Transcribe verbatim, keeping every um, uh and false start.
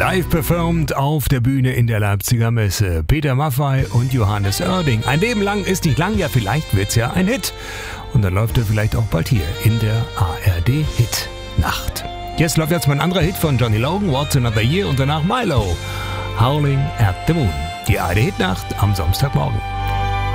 Live performt auf der Bühne in der Leipziger Messe. Peter Maffay und Johannes Oerding. Ein Leben lang ist nicht lang, ja vielleicht wird's ja ein Hit. Und dann läuft er vielleicht auch bald hier in der A R D Hit-Nacht. Jetzt läuft jetzt mal ein anderer Hit von Johnny Logan, What's Another Year, und danach Milo, Howling at the Moon. Die A R D Hit-Nacht am Samstagmorgen.